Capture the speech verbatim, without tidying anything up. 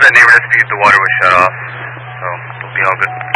the neighbor dispute, the water was shut off, so we'll be all good.